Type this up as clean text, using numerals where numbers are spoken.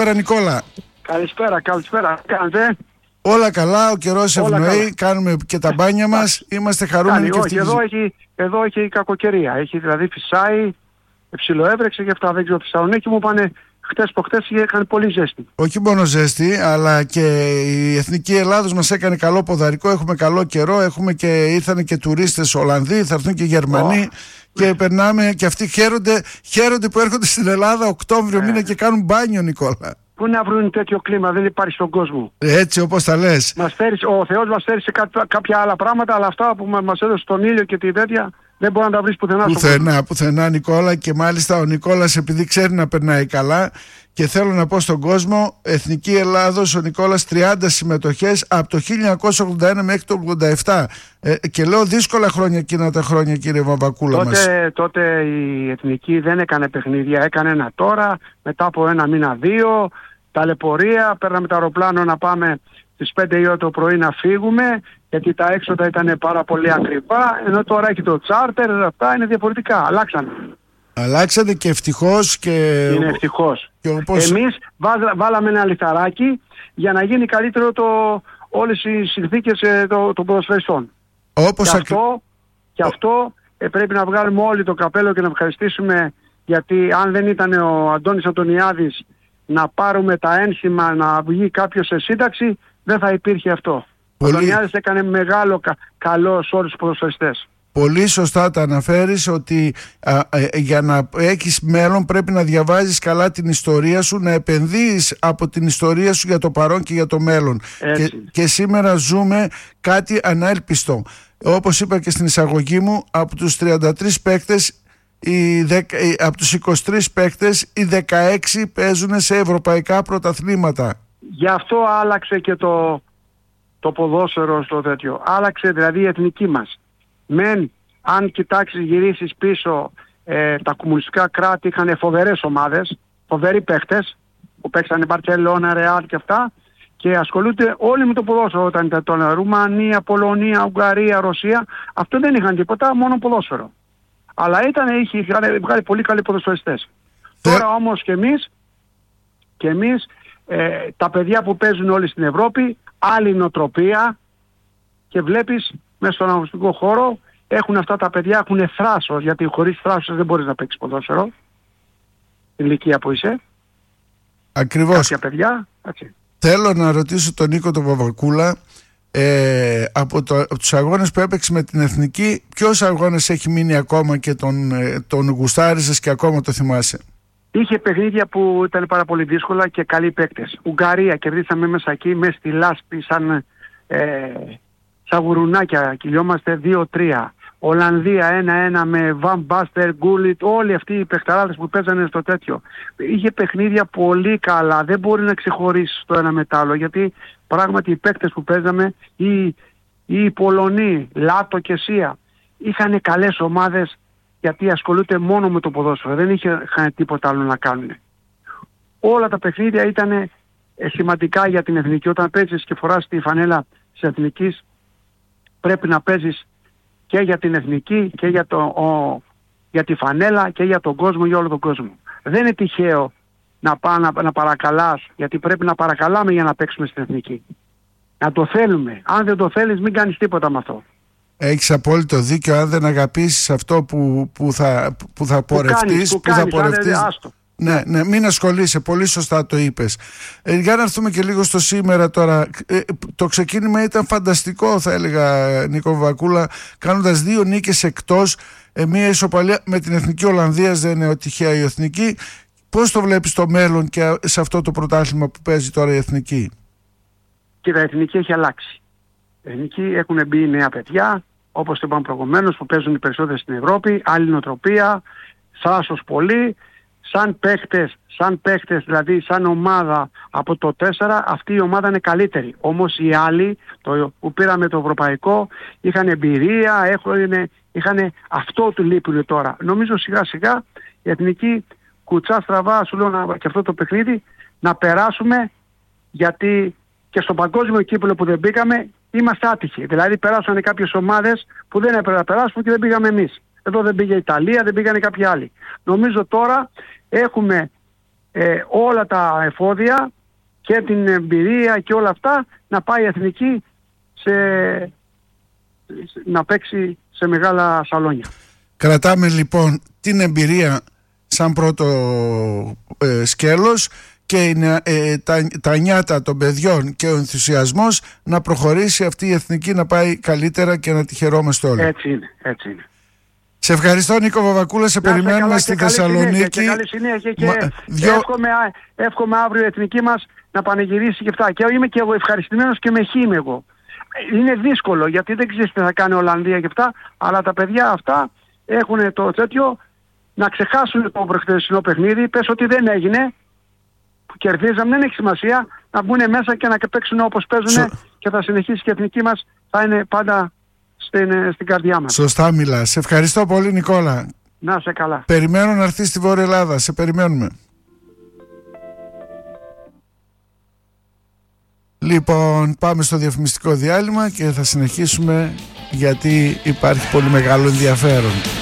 Καλησπέρα Νικόλα. Καλησπέρα. Κάνετε? Όλα καλά, ο καιρός ευνοεί, κάνουμε και τα μπάνια μας, είμαστε χαρούμενοι και ευτυχισμένοι. Εδώ έχει κακοκαιρία, έχει δηλαδή φυσάει, ψιλοέβρεξε και αυτά, δεν ξέρω, Θεσσαλονίκη μου πάνε χτες προχτές είχαν πολύ ζέστη. Όχι μόνο ζέστη, αλλά και η Εθνική Ελλάδος μας έκανε καλό ποδαρικό, έχουμε καλό καιρό, ήρθαν και τουρίστες Ολλανδοί, θα έρθουν και Γερμανοί και περνάμε και αυτοί χαίρονται που έρχονται στην Ελλάδα Οκτώβριο μήνα και κάνουν μπάνιο, Νικόλα. Πού να βρουν τέτοιο κλίμα, δεν υπάρχει στον κόσμο. Έτσι όπως τα λες. Ο Θεός μας φέρει σε κάποια άλλα πράγματα, αλλά αυτά που μας έδωσε τον ήλιο και τη τέτοια δεν μπορεί να τα βρεις πουθενά Νικόλα, και μάλιστα ο Νικόλας επειδή ξέρει να περνάει καλά, και θέλω να πω στον κόσμο, Εθνική Ελλάδος, ο Νικόλας 30 συμμετοχές από το 1981 μέχρι το 87 και λέω δύσκολα χρόνια εκείνα τα χρόνια, κύριε Βαμβακούλα μας. Τότε η Εθνική δεν έκανε παιχνίδια, έκανε ένα τώρα, μετά από ένα μήνα δύο, ταλαιπωρία, παίρναμε το αεροπλάνο να πάμε στις 5 η ώρα το πρωί να φύγουμε, γιατί τα έξοδα ήταν πάρα πολύ ακριβά, ενώ τώρα έχει το τσάρτερ, αυτά είναι διαφορετικά, Αλλάξατε και ευτυχώς είναι ευτυχώς. Εμείς βάλαμε ένα λιθαράκι για να γίνει καλύτερο όλες οι συνθήκες των ποδοσφαιριστών. Και αυτό πρέπει να βγάλουμε όλοι το καπέλο και να ευχαριστήσουμε, γιατί αν δεν ήταν ο Αντώνης Αντωνιάδης να πάρουμε τα ένσημα να βγει κάποιος σε σύνταξη, δεν θα υπήρχε αυτό. Ο Αντωνιάδης έκανε μεγάλο καλό σε όλους τους ποδοσφαιριστές. Πολύ σωστά τα αναφέρεις ότι για να έχεις μέλλον πρέπει να διαβάζεις καλά την ιστορία σου, να επενδύεις από την ιστορία σου για το παρόν και για το μέλλον. Και σήμερα ζούμε κάτι ανέλπιστο. Όπως είπα και στην εισαγωγή μου, από τους 33 παίκτες, από τους 23 παίκτες, οι 16 παίζουν σε ευρωπαϊκά πρωταθλήματα. Γι' αυτό άλλαξε και το ποδόσφαιρο στο τέτοιο. Άλλαξε δηλαδή η εθνική μας. Αν κοιτάξεις, γυρίσεις πίσω, τα κομμουνιστικά κράτη είχαν φοβερές ομάδες, φοβεροί παίχτες που παίξανε Μπαρτσελώνα, Ρεάλ και αυτά, και ασχολούνται όλοι με το ποδόσφαιρο. Όταν ήταν Ρουμανία, Πολωνία, Ουγγαρία, Ρωσία, αυτό δεν είχαν τίποτα, μόνο ποδόσφαιρο. Αλλά είχαν βγάλει πολύ καλοί ποδοσφαιριστές. Τώρα όμως και εμείς τα παιδιά που παίζουν όλοι στην Ευρώπη, άλλη νοοτροπία, και βλέπεις μέσα στον αγωνιστικό χώρο έχουν αυτά τα παιδιά, έχουν θράσος, γιατί χωρίς θράσος δεν μπορείς να παίξεις ποδόσφαιρο. Την ηλικία που είσαι. Ακριβώς. Κάποια παιδιά, έτσι. Θέλω να ρωτήσω τον Νίκο τον Βαμβακούλα, από τους αγώνες που έπαιξε με την Εθνική, ποιος αγώνες έχει μείνει ακόμα και τον γουστάρισες και ακόμα το θυμάσαι? Είχε παιχνίδια που ήταν πάρα πολύ δύσκολα και καλοί παίκτες. Ουγγαρία, κερδίσαμε μέσα εκεί, μέσα στη λάσπη, σαν γουρουνάκια, κυλιόμαστε 2-3. Ολλανδία 1-1 με Βαν Μπάστερ, Γκούλιτ, όλοι αυτοί οι παιχταράδες που παίζανε στο τέτοιο. Είχε παιχνίδια πολύ καλά, δεν μπορεί να ξεχωρίσει το ένα με το άλλο, γιατί πράγματι οι παίκτες που παίζαμε, οι Πολωνοί, Λάτο και Σία, είχαν καλές ομάδες, γιατί ασχολούνται μόνο με το ποδόσφαιρο, δεν είχαν τίποτα άλλο να κάνουν. Όλα τα παιχνίδια ήταν σημαντικά για την εθνική. Όταν παίζεις και φοράς τη φανέλα της εθνικής, πρέπει να παίζεις και για την εθνική και για τη φανέλα και για τον κόσμο, για όλο τον κόσμο. Δεν είναι τυχαίο να παρακαλάς, γιατί πρέπει να παρακαλάμε για να παίξουμε στην εθνική. Να το θέλουμε. Αν δεν το θέλεις, μην κάνεις τίποτα με αυτό. Έχεις απόλυτο δίκιο. Αν δεν αγαπήσεις αυτό που θα πορευτείς, ναι, μην ασχολείσαι, πολύ σωστά το είπες. Για να έρθουμε και λίγο στο σήμερα τώρα. Το ξεκίνημα ήταν φανταστικό, θα έλεγα, Νίκο Βαμβακούλα, κάνοντας 2 νίκες εκτός, μία ισοπαλία με την Εθνική Ολλανδίας, δεν είναι τυχαία η Εθνική. Πώς το βλέπεις το μέλλον και σε αυτό το πρωτάθλημα που παίζει τώρα η Εθνική? Κοίτα, η Εθνική έχει αλλάξει. Η Εθνική έχουν μπει νέα παιδιά, όπως το είπαμε προηγουμένως, που παίζουν οι περισσότεροι στην Ευρώπη, άλλη νοοτροπία, θράσος πολύ. Σαν παίχτες, δηλαδή σαν ομάδα από το 4, αυτή η ομάδα είναι καλύτερη. Όμως οι άλλοι που πήραμε το ευρωπαϊκό είχαν εμπειρία, είχαν αυτό του λείπουν τώρα. Νομίζω σιγά σιγά η Εθνική κουτσά στραβά, σου λέω, και αυτό το παιχνίδι να περάσουμε, γιατί και στο παγκόσμιο κύπελλο που δεν μπήκαμε είμαστε άτυχοι. Δηλαδή περάσανε κάποιες ομάδες που δεν έπρεπε να περάσουν και δεν πήγαμε εμείς. Εδώ δεν πήγε η Ιταλία, δεν πήγανε κάποιοι άλλοι. Νομίζω τώρα έχουμε όλα τα εφόδια και την εμπειρία και όλα αυτά, να πάει η εθνική να παίξει σε μεγάλα σαλόνια. Κρατάμε λοιπόν την εμπειρία σαν πρώτο σκέλος και τα νιάτα των παιδιών και ο ενθουσιασμός να προχωρήσει αυτή η εθνική να πάει καλύτερα και να τη χαιρόμαστε όλοι. Έτσι είναι. Σε ευχαριστώ, Νίκο Βαβακούλα, σε περιμένουμε στη Θεσσαλονίκη. Καλή συνέχεια και εύχομαι αύριο η εθνική μας να πανηγυρίσει και αυτά. Και είμαι και εγώ ευχαριστημένος και με χείμαι εγώ. Είναι δύσκολο γιατί δεν ξέρεις τι θα κάνει η Ολλανδία και αυτά, αλλά τα παιδιά αυτά έχουν το τέτοιο να ξεχάσουν το προχθεσινό παιχνίδι, πες ότι δεν έγινε, που κερδίζαμε, δεν έχει σημασία, να μπουν μέσα και να παίξουν όπως παίζουν και θα συνεχίσει και η εθνική μας, θα είναι πάντα στην καρδιά μας. Σωστά μιλάς. Σε ευχαριστώ πολύ, Νικόλα. Να σε καλά. Περιμένω να έρθεις στη Βόρεια Ελλάδα. Σε περιμένουμε. Λοιπόν, πάμε στο διαφημιστικό διάλειμμα και θα συνεχίσουμε γιατί υπάρχει πολύ μεγάλο ενδιαφέρον.